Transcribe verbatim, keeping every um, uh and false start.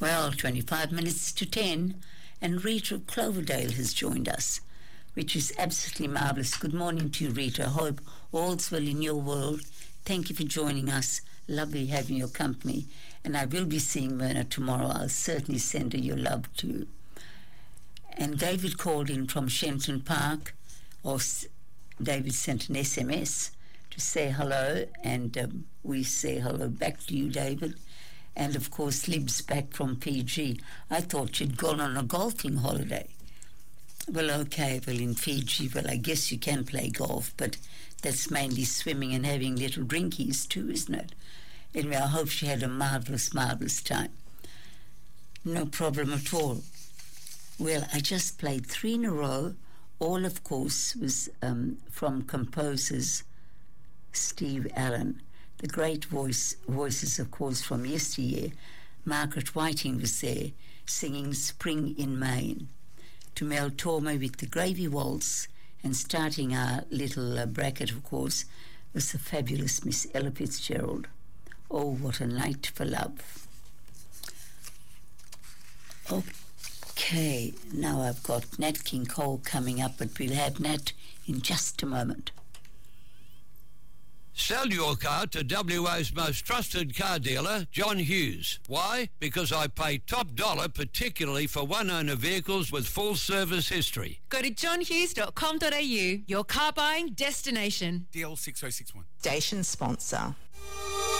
Well, twenty-five minutes to ten, and Rita of Cloverdale has joined us, which is absolutely marvellous. Good morning to you, Rita. I hope all's well in your world. Thank you for joining us. Lovely having your company. And I will be seeing Myrna tomorrow. I'll certainly send her your love too. And David called in from Shenton Park, or S- David sent an S M S to say hello, and um, we say hello back to you, David. And of course, Lib's back from P G. I thought she'd gone on a golfing holiday. Well, okay, well, in Fiji, well, I guess you can play golf, but that's mainly swimming and having little drinkies too, isn't it? Anyway, I hope she had a marvellous, marvellous time. No problem at all. Well, I just played three in a row. All, of course, was um, from composers Steve Allen. The great voice voices, of course, from yesteryear. Margaret Whiting was there, singing Spring in Maine. To Mel Torme with the Gravy Waltz, and starting our little uh, bracket, of course, was the fabulous Miss Ella Fitzgerald. Oh, what a night for love. Okay, now I've got Nat King Cole coming up, but we'll have Nat in just a moment. Sell your car to W A's most trusted car dealer, John Hughes. Why? Because I pay top dollar, particularly for one-owner vehicles with full service history. Go to john hughes dot com dot a u, your car buying destination. D L six oh six one. Station sponsor.